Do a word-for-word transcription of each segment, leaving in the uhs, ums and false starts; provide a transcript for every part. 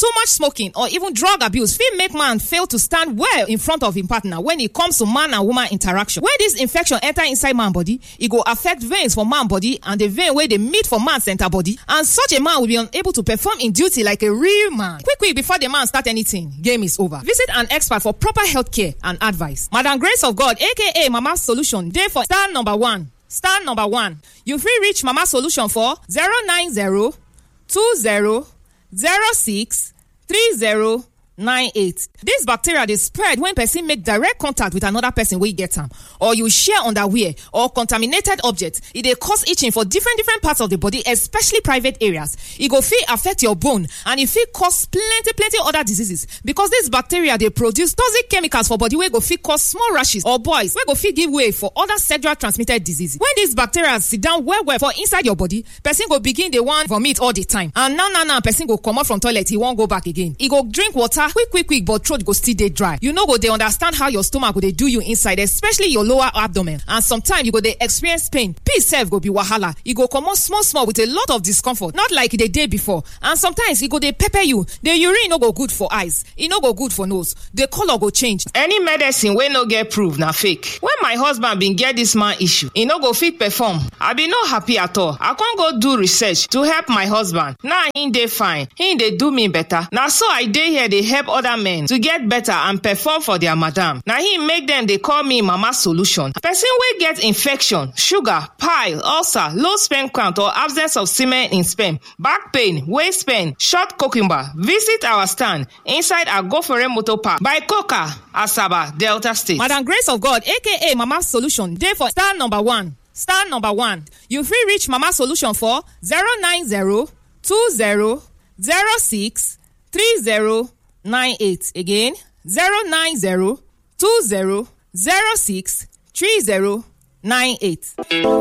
Too much smoking or even drug abuse fit make man fail to stand well in front of him partner when it comes to man and woman interaction. When this infection enter inside man body, it go affect veins for man body and the vein where they meet for man center body, and such a man will be unable to perform in duty like a real man. Quick, quick, before the man start anything, game is over. Visit an expert for proper health care and advice. Madam Grace of God, aka Mama Solution, there for star number one. Star number one. You free reach Mama Solution for zero nine zero two zero zero six three zero nine eight. This bacteria they spread when person make direct contact with another person wey get am, or you share underwear or contaminated objects. It dey cause itching for different different parts of the body, especially private areas. It go fit affect your bone and it fit cause plenty plenty other diseases because this bacteria they produce toxic chemicals for body wey go fit cause small rashes or boils wey go fit give way for other sexual transmitted diseases. When these bacteria sit down well well for inside your body, person go begin dey wan vomit all the time, and now now now person go comot from toilet, he won't go back again. He go drink water quick quick quick but throat go still dey dry. You know go dey understand how your stomach go dey do you inside, especially your lower abdomen, and sometimes you go dey experience pain. Peace sef go be wahala. E go comot small small with a lot of discomfort, not like the day before, and sometimes e go dey pepper you. The urine no go good for eyes, e no go good for nose, the color go change. Any medicine wey no get proof na fake. When my husband bin get this man issue, e no go fit perform. I bin no happy at all. I con go do research to help my husband. Now him dey fine, him dey do me better. Na so I dey here dey help other men to get better and perform for their madam. Na him make them dey call me Mama Solution. Person wey get infection, sugar, pile, ulcer, low sperm count or absence of semen in sperm, back pain, waist pain, short cucumber, visit our stand inside Agofore Motor Park by Coca, Asaba, Delta State. Madam Grace of God, aka Mama Solution, dey for star number one. Star number one. You free reach Mama Solution for zero nine zero two zero zero six three zero nine eight. Again, zero nine zero two zero zero six three zero nine eight.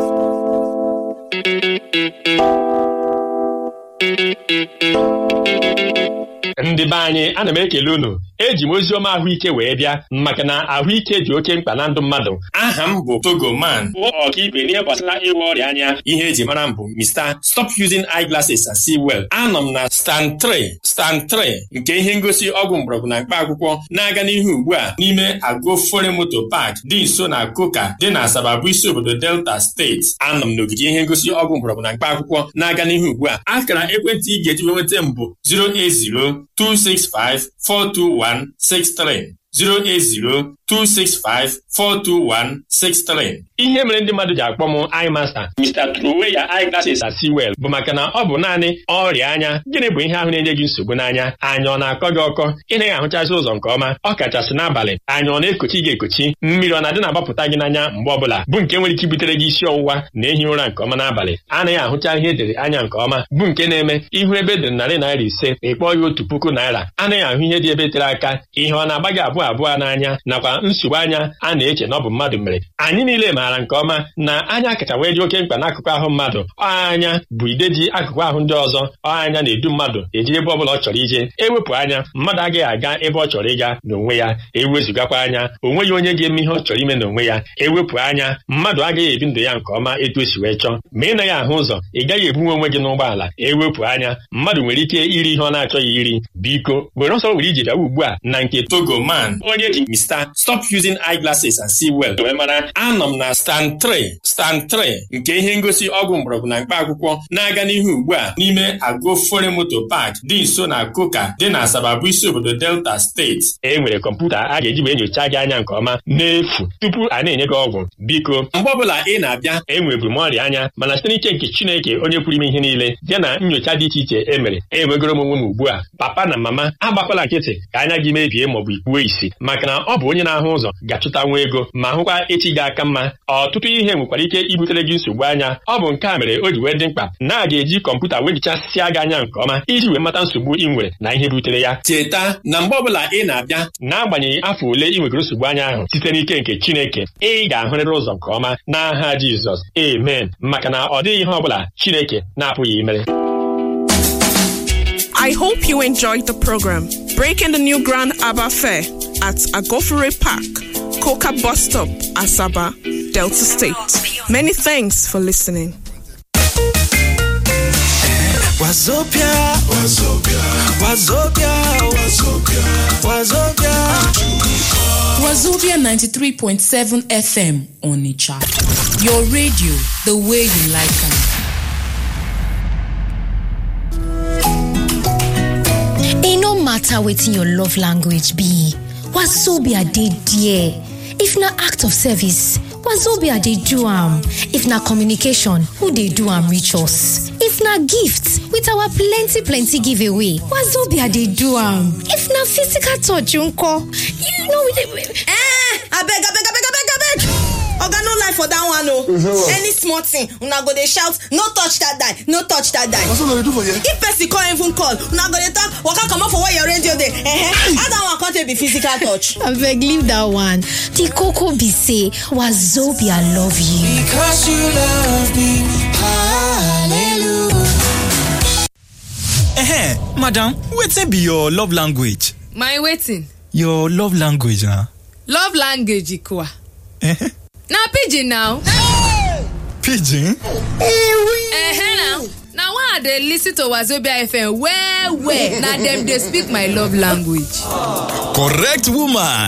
Ndị be anyị, ana m ekele unu. Eji m oziọma ahụike wee bịa maka na ahụike dị oke mkpa na ndụ mmadụ. Aha m bụ Togo Man, bụ ọkaibe n'ihe gbasara ịgwọ ọrịa anya. Ihe eji mara m bụ Mister Stop Using Eyeglasses and See Well. Anọ m na stand three stand three nke ihe ngosi ọgwụ mgbọrọgwụ na mkpa akwụkwọ na-aga n'ihu ugbu a n'ime Agofore Motor Park dị nso na Coca dị na Asaba bụ isi obodo Delta State. Anọ m n'ogige ihe ngosi ọgwụ mgbọrọgwụ na mkpa akwụkwọ na-aga n'ihu ugbu a. Akara ekwentị ị ga-eji nweta m bụ zero eight zero two six five four two one six three zero eight zero two six five four two one six three. Ihe mere ndị mmadụ ji akpọ m Eye Master, Mister Throwaway Your Eyeglasses and See Well bụ maka na ọ bụ naanị ọrịa anya. Gịnị bụ ihe ahụ na-enye gị nsogbu n'anya? Anya ọ na-akọ gị ọkọ? Ị naghị ahụchazi ụzọ nke ọma, ọ kachasị n'abalị. Anya ọ na-ekochi gị ekochi? Mmiri ọ na-adị na-agbapụta gị n'anya mgbe ọbụla, bụ nke nwere ike ibutere gị isi ọwụwa na ehi ụra nke ọma n'abalị. Anaghị ahụcha ihe edere anya nke ọma, bụ nke na-eme ihu ebe edere narị naira ise ịkpọ ya otu puku naira. Anaghị ahụ ihe dị ebe tere aka, ihe ọ na-agba gị abụọ abụọ n'anya, nakwa nsogbu anya a na-eche na ọ bụ mmadụ mere. Anyị niile maara nke ọma na anya kacha wee dị oke mkpa n'akụkụ ahụ mmadụ. Anya bụ ideji akụkụ ahụ ndị ọzọ. Anya na-edu mmadụ eji ebe ọbụla ọ chọrọ ije. Ewepụ anya, mmadụ agaghị aga ebe ọ chọrọ ịga n'onwe ya. Ewezugakwa anya, onweghị onye ga-eme ihe ọ chọrọ ime n'onwe ya. Ewepụ anya, mmadụ agaghị ebi ndụ ya nke ọma etu o si wee chọọ. Ma ị naghị ahụ ụzọ, ị gaghị ebunwe onwe gị n'ụgbọala. Ewepụ anya, mmadụ nwere ike iri ihe ọ na-achọghị iri. Biko were ọsọ were ije bịa ugbu a na nke Togo Man, onye ji Mister Stop Using Eyeglasses and See Well wee mara. Anọ m na stand three stand three nke ihe ngosi ọgwụ mgbọrọgwụ na mkpa akwụkwọ na-aga n'ihu ugbu a n'ime Agofore Motor Park dị nso na Coca dị na Asaba bụ isi obodo Delta State. E nwere kọmputa a ga-eji wee nyochaa gị anya nke ọma n'efu tupu a na-enye gị ọgwụ. Biko mgbe ọbụla ị na-abịa, enweburu m ọrịa anya, mana site n'ike nke Chineke onye pụrụ ime ihe niile ya na nyocha dị iche iche e mere, enwegoro m onwe m ugbu a. Papa na mama, agbakwala nkịtị ka anya gị mebie maọbụ ikpuwe isi, maka na ọ bụ onye na-ahụ ụzọ ga-achụta nwa ego ma hụkwa echi gị aka mma. Ọtụtụ ihe nwekwara ike ibutere gị nsogbu anya. Ọ bụ nke a mere o ji wee dị mkpa na a ga-eji kọmputa wee nyochasịa gị anya nke ọma iji wee mata nsogbu ị nwere na ihe butere ya. Cheta na mgbe ọbụla ị na-abịa, n'agbanyeghị afọ ole ị nwegoro nsogbu anya ahụ, site n'ike nke Chineke ị ga-ahụrịrị ụzọ nke ọma n'aha Jizọs. Amen. Maka na ọ dịghị ihe ọbụla Chineke na-apụghị imere. I hope you enjoyed the program. Breaking the new Grand Abba Fair at Agofore Park, Coca Bus Stop, Asaba, Delta State. Many thanks for listening. Wazobia, Wazobia, Wazobia Wazobia ninety-three point seven F M Onitsha. Your radio, the way you like it. It no matter wetin your love language be, Wazobia dey there. If na act of service, Wazobia dey do am. If na communication, who dey do am reach us? If na gift, with our plenty plenty giveaway, Wazobia dey do am. If na physical touch nko, you know we dey. Eh, abeg abeg abeg abeg abeg. Oga no lie for that one o. Any small thing, una go dey shout, no touch that die, no touch that die. What's what do for here? If person call even call, una go dey talk, waka comot for where your radio dey. Eh eh. How that one come take be physical touch? Abeg leave that one. The koko be say Wazobia love you. Because you love me. Hallelujah. Eh, madam, wetin be your love language? My waiting. Your love language, huh? Love language ikwa. Eh? Now pidgin now. Pidgin? Eh now. Now why they listen to Wazobia F M where where now them they speak my love language. Correct woman.